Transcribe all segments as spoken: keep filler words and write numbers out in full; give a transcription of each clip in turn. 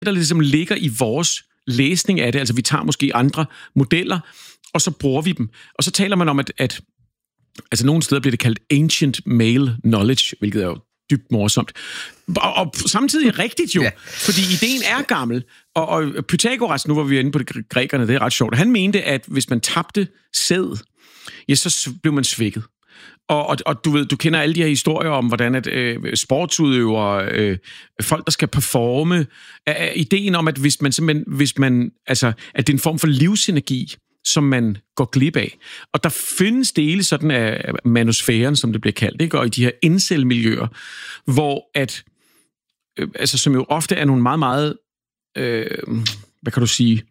der ligesom ligger i vores læsning af det, altså vi tager måske andre modeller, og så bruger vi dem. Og så taler man om, at, at altså nogle steder bliver det kaldt ancient male knowledge, hvilket er jo dybt morsomt. Og, og samtidig rigtigt jo, ja. Fordi ideen er gammel. Og, og Pythagoras, nu var vi inde på det grækerne, det er ret sjovt. Han mente, at hvis man tabte sæd, ja, så blev man svækket. Og, og, og du ved, du kender alle de her historier om, hvordan at øh, sportsudøvere, øh, folk, der skal performe, er ideen om, at hvis man simpelthen, hvis man, altså, at det er en form for livsenergi, som man går glip af. Og der findes dele sådan af manusfæren, som det bliver kaldt, ikke? Og i de her incel-miljøer, hvor at, øh, altså, som jo ofte er nogle meget, meget, øh, hvad kan du sige,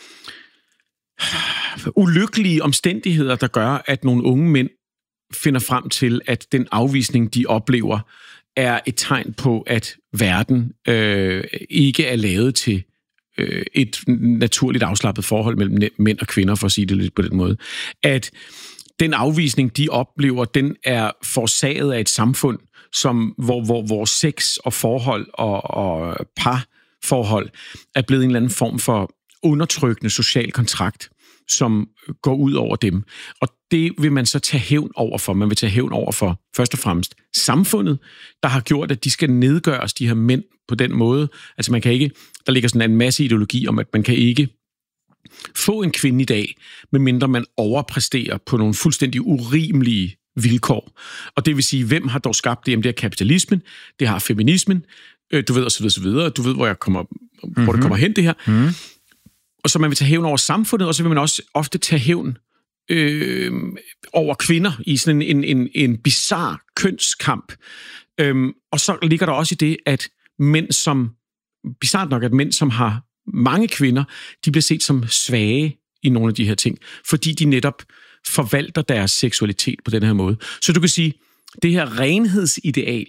ulykkelige omstændigheder, der gør, at nogle unge mænd finder frem til, at den afvisning, de oplever, er et tegn på, at verden øh, ikke er lavet til øh, et naturligt afslappet forhold mellem mænd og kvinder, for at sige det lidt på den måde. At den afvisning, de oplever, den er forårsaget af et samfund, som, hvor, hvor, hvor sex og forhold og, og parforhold er blevet en eller anden form for undertrykkende social kontrakt, som går ud over dem. Og det vil man så tage hævn over for. Man vil tage hævn over for, først og fremmest, samfundet, der har gjort, at de skal nedgøres, de her mænd, på den måde. Altså man kan ikke, der ligger sådan en masse ideologi om, at man kan ikke få en kvinde i dag, medmindre man overpræsterer på nogle fuldstændig urimelige vilkår. Og det vil sige, hvem har dog skabt det? Jamen det er kapitalismen, det har feminismen, du ved, og så videre, så videre. Du ved, hvor jeg kommer, mm-hmm. hvor det kommer hen, det her. Mm-hmm. Og så man vil tage hævn over samfundet, og så vil man også ofte tage hævn øh, over kvinder i sådan en, en, en, en bizarre kønskamp. Øhm, og så ligger der også i det, at mænd som, bizarrt nok, at mænd som har mange kvinder, de bliver set som svage i nogle af de her ting, fordi de netop forvalter deres seksualitet på den her måde. Så du kan sige, det her renhedsideal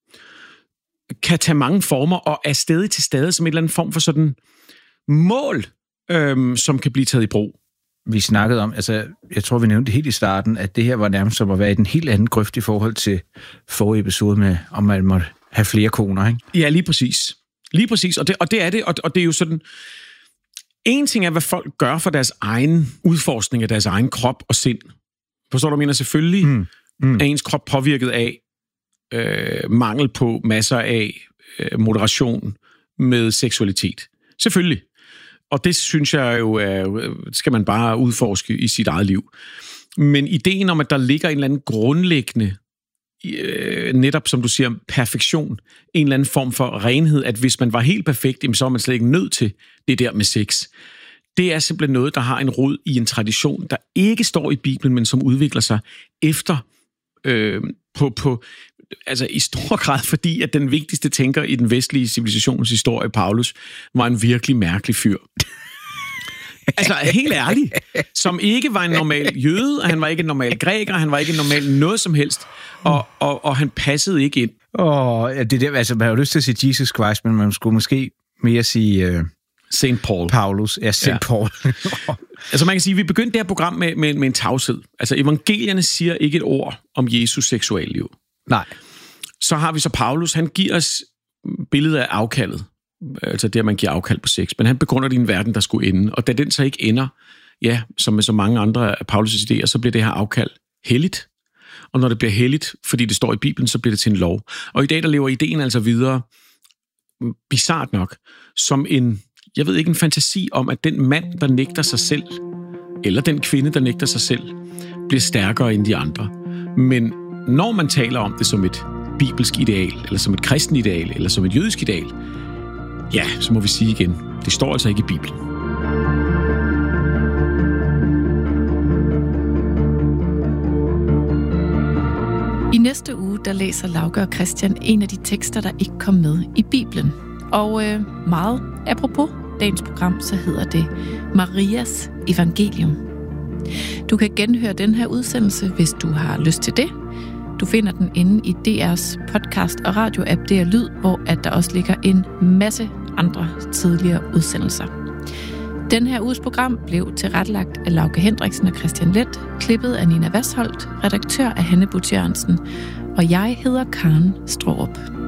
kan tage mange former, og er stadig til stede som en eller anden form for sådan mål, Øhm, som kan blive taget i brug. Vi snakkede om, altså, jeg tror, vi nævnte helt i starten, at det her var nærmest som at være i den helt anden grøft i forhold til forrige episode med, om man måtte have flere koner, ikke? Ja, lige præcis. Lige præcis, og det, og det er det, og, og det er jo sådan, en ting er, hvad folk gør for deres egen udforskning af deres egen krop og sind. Forstår du, mener selvfølgelig, mm. Mm. er ens krop påvirket af øh, mangel på masser af øh, moderation med seksualitet. Selvfølgelig. Og det synes jeg jo, øh, skal man bare udforske i sit eget liv. Men ideen om, at der ligger en eller anden grundlæggende, øh, netop som du siger, perfektion, en eller anden form for renhed, at hvis man var helt perfekt, så er man slet ikke nødt til det der med sex. Det er simpelthen noget, der har en rod i en tradition, der ikke står i Bibelen, men som udvikler sig efter, øh, på, på, altså i stor grad, fordi at den vigtigste tænker i den vestlige civilisations historie, Paulus, var en virkelig mærkelig fyr. Altså helt ærligt, som ikke var en normal jøde, og han var ikke en normal græker, han var ikke en normal noget som helst, og, og, og han passede ikke ind. Åh, oh, det der, altså man har jo lyst til at sige Jesus Christ, men man skulle måske mere sige uh, Saint Paul. Paulus, ja, Saint Ja. Paul. Altså man kan sige, at vi begyndte det her program med, med, med en tavshed. Altså evangelierne siger ikke et ord om Jesus seksualliv. Nej. Så har vi så Paulus, han giver os billedet af afkaldet. Altså det, at man giver afkald på sex. Men han begrunder det i en verden, der skulle ende. Og da den så ikke ender, ja, som med så mange andre af Paulus' idéer, så bliver det her afkald helligt. Og når det bliver helligt, fordi det står i Bibelen, så bliver det til en lov. Og i dag, der lever ideen altså videre, bizarrt nok, som en, jeg ved ikke, en fantasi om, at den mand, der nægter sig selv, eller den kvinde, der nægter sig selv, bliver stærkere end de andre. Men når man taler om det som et bibelsk ideal, eller som et kristen ideal, eller som et jødisk ideal, ja, så må vi sige igen, det står altså ikke i Bibelen. I næste uge, der læser Lauke og Christian en af de tekster, der ikke kom med i Bibelen. Og øh, meget apropos dagens program, så hedder det Marias Evangelium. Du kan genhøre den her udsendelse, hvis du har lyst til det. Du finder den inde i D R's podcast- og radio-app D R Lyd, hvor at der også ligger en masse andre tidligere udsendelser. Den her uges program blev tilrettelagt af Lauke Hendriksen og Christian Leth, klippet af Nina Vasholdt, redaktør af Hanne Butt Jørgensen, og jeg hedder Karen Straarup.